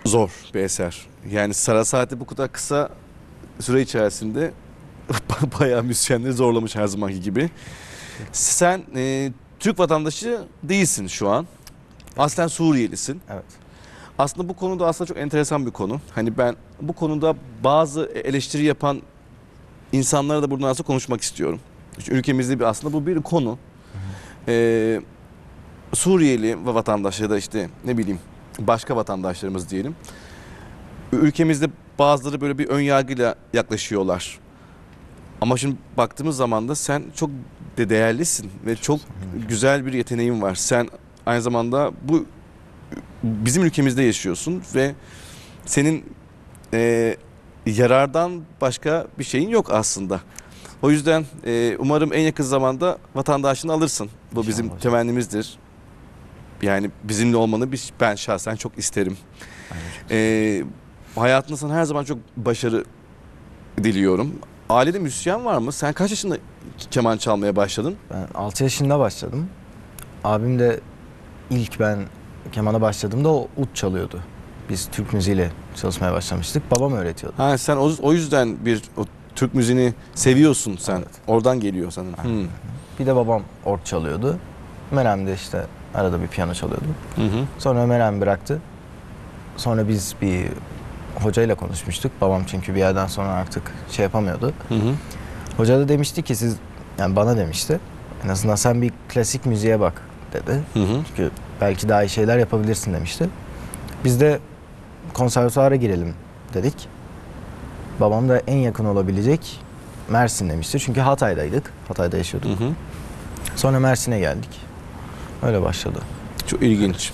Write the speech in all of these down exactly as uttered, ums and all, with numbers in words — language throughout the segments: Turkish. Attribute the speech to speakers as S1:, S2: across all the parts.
S1: zor bir eser. Yani Sarasate bu kadar kısa süre içerisinde bayağı müzisyenleri zorlamış her zamanki gibi. Sen e, Türk vatandaşı değilsin şu an. Aslen Suriyelisin.
S2: Evet.
S1: Aslında bu konuda aslında çok enteresan bir konu. Hani ben bu konuda bazı eleştiri yapan insanlara da buradan aslında konuşmak istiyorum. Çünkü ülkemizde bir, aslında bu bir konu. Ee, Suriyeli vatandaş ya da işte ne bileyim başka vatandaşlarımız diyelim. Ülkemizde bazıları böyle bir ön yargıyla yaklaşıyorlar. Ama şimdi baktığımız zaman da sen çok de değerlisin ve çok güzel bir yeteneğin var. Sen aynı zamanda bu bizim ülkemizde yaşıyorsun ve senin e, yarardan başka bir şeyin yok aslında. O yüzden e, umarım en yakın zamanda vatandaşlığını alırsın. Bu
S2: İnşallah
S1: bizim
S2: hocam.
S1: temennimizdir. Yani bizimle olmanı biz, ben şahsen çok isterim. E, hayatında sana her zaman çok başarı diliyorum. Ailede müzisyen var mı? Sen kaç yaşında keman çalmaya başladın?
S2: Ben altı yaşında başladım. Abim de ilk ben kemana başladığımda o ut çalıyordu. Biz Türk müziğiyle çalışmaya başlamıştık. Babam öğretiyordu.
S1: Ha, sen o, o yüzden bir o Türk müziğini seviyorsun sen.
S2: Evet.
S1: Oradan geliyor sanırım. Hmm.
S2: Bir de babam org çalıyordu. Meryem de işte arada bir piyano çalıyordu.
S1: Hı hı.
S2: Sonra Meryem bıraktı. Sonra biz bir hocayla konuşmuştuk. Babam çünkü bir yerden sonra artık şey yapamıyordu.
S1: Hı hı.
S2: Hoca da demişti ki siz, yani bana demişti, en azından sen bir klasik müziğe bak dedi.
S1: Hı hı.
S2: Çünkü belki daha iyi şeyler yapabilirsin demişti. Biz de konservatuara girelim dedik. Babam da en yakın olabilecek Mersin demişti. Çünkü Hatay'daydık. Hatay'da yaşıyorduk.
S1: Hı hı.
S2: Sonra Mersin'e geldik. Öyle başladı.
S1: Çok ilginç.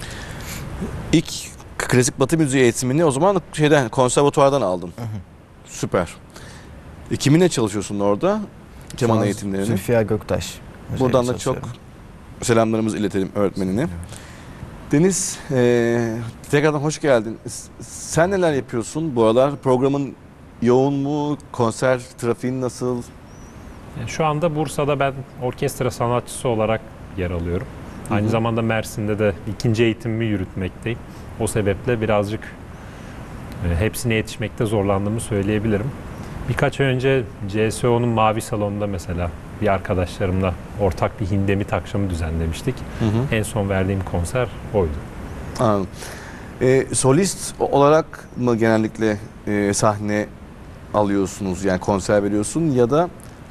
S1: İlk klasik batı müziği eğitimini o zaman şeyden konservatuvardan aldın.
S2: Hı hı.
S1: Süper. E, kiminle çalışıyorsun orada? Keman
S2: Şu an
S1: eğitimlerini.
S2: Zülfiya Göktaş.
S1: Buradan da çok selamlarımızı iletelim öğretmenine. Deniz, e, tekrardan hoş geldin. S- Sen neler yapıyorsun bu aralar? Programın yoğun mu? Konser trafiğin nasıl?
S3: Yani şu anda Bursa'da ben orkestra sanatçısı olarak yer alıyorum. Aynı
S1: Hı hı.
S3: zamanda Mersin'de de ikinci eğitimimi yürütmekteyim. O sebeple birazcık e, hepsine yetişmekte zorlandığımı söyleyebilirim. Birkaç ay önce C S O'nun Mavi Salonu'nda mesela bir arkadaşlarımla ortak bir hindemit akşamı düzenlemiştik.
S1: Hı hı.
S3: En son verdiğim konser oydu.
S1: Anladım. E, solist olarak mı genellikle e, sahne alıyorsunuz, yani konser veriyorsun, ya da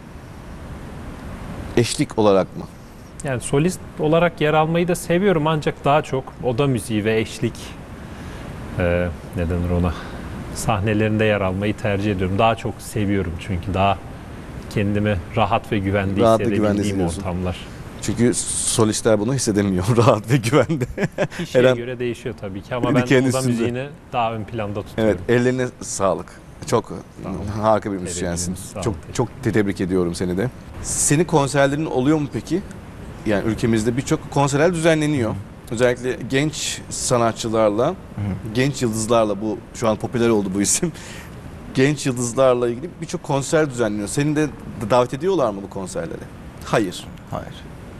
S1: eşlik olarak mı?
S3: Yani solist olarak yer almayı da seviyorum ancak daha çok oda müziği ve eşlik e, ne denir ona, sahnelerinde yer almayı tercih ediyorum. Daha çok seviyorum çünkü daha kendimi rahat ve güvende
S1: Rahat ve güvende
S3: hissedebildiğim
S1: hissediyorsun.
S3: ortamlar.
S1: Çünkü solistler bunu hissedemiyor rahat ve güvende.
S3: Kişiye
S1: Eren-
S3: göre değişiyor tabii ki ama
S1: Bir
S3: ben oda
S1: kendisinde.
S3: müziğini daha ön planda tutuyorum.
S1: Evet, ellerine sağlık. Çok
S3: Tamam.
S1: harika bir müzisyensin.
S3: Tebriklerimiz, sağ ol.
S1: Çok çok tebrik ediyorum seni de. Senin konserlerin oluyor mu peki? Yani ülkemizde birçok konserler düzenleniyor. Özellikle genç sanatçılarla, genç yıldızlarla, bu şu an popüler oldu bu isim. Genç yıldızlarla ilgili birçok konser düzenleniyor. Seni de davet ediyorlar mı bu konserlere? Hayır.
S2: Hayır.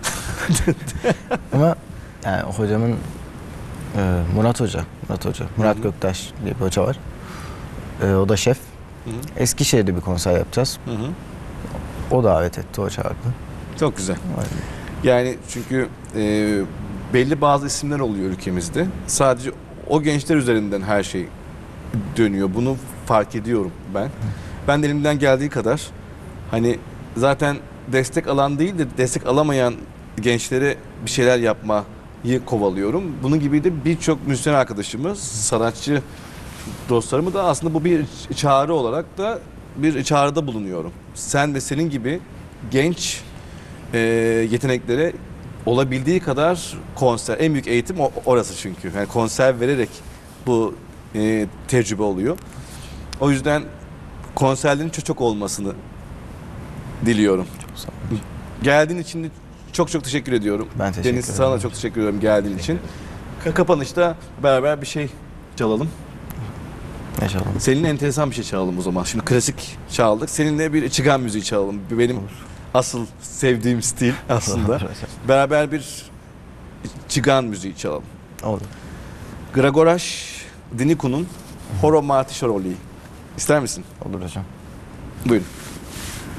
S2: Ama yani hocamın e, Murat Hoca, Murat Hoca, Murat
S1: Hı hı.
S2: Göktaş diye bir hoca var. E, o da şef.
S1: Hı hı.
S2: Eskişehir'de bir konser yapacağız.
S1: Hı hı.
S2: O davet etti, o çağırdı.
S1: Çok güzel.
S2: Öyle.
S1: Yani çünkü e, belli bazı isimler oluyor ülkemizde. Sadece o gençler üzerinden her şey dönüyor. Bunu fark ediyorum ben. Ben de elimden geldiği kadar hani zaten destek alan değil de destek alamayan gençlere bir şeyler yapmayı kovalıyorum. Bunun gibi de birçok müzisyen arkadaşımız, sanatçı dostlarımı da aslında bu bir çağrı olarak da bir çağrıda bulunuyorum. Sen ve senin gibi genç e, yeteneklere olabildiği kadar konser, en büyük eğitim o- orası çünkü. Yani konser vererek bu e, tecrübe oluyor. O yüzden konserlerin çok çok olmasını diliyorum.
S2: Çok sağ olun.
S1: Geldiğin için de çok çok teşekkür ediyorum.
S2: Ben teşekkür
S1: Deniz,
S2: ederim.
S1: sana da çok teşekkür ediyorum geldiğin için. Ka- Kapanışta beraber bir şey çalalım.
S2: İnşallah.
S1: Seninle enteresan bir şey çalalım o zaman. Şimdi klasik çaldık. Seninle bir çıgan müziği çalalım. Benim
S2: Olur.
S1: asıl sevdiğim stil aslında. Beraber bir çıgan müziği çalalım.
S2: Olur.
S1: Gragoraş Diniku'nun Horo Martishoroli. İster misin?
S2: Olur hocam.
S1: Buyurun.